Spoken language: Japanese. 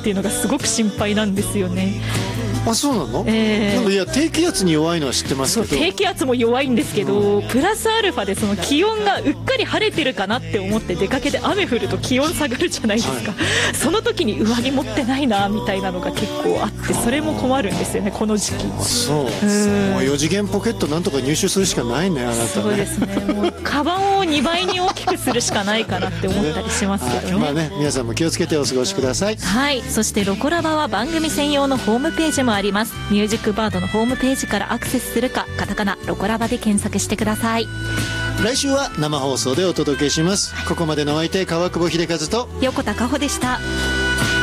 っていうのがすごく心配なんですよね。 あ、そうなの？なんかいや低気圧に弱いのは知ってますけど、 低気圧も弱いんですけど、プラスアルファでその気温がうっかり晴れてるかなって思って出かけて雨降ると気温下がるじゃないですか、その時に上着持ってないなみたいなのが結構あって、それも困るんですよね、この時期。 そう、もう4次元ポケットなんとか入手するしかないね、あなたね。 そうですね、もうカバンを2倍に大きくするしかないかなって思ったりしますけどね。 まあね、皆さんも気をつけてお過ごしください。 はい、そしてロコラバは番組専用のホームページもあります。ミュージックバードのホームページからアクセスするか、カタカナロコラバで検索してください。 来週は生放送でお届けします。ここまでのお相手、川久保秀和と横田加穂でした。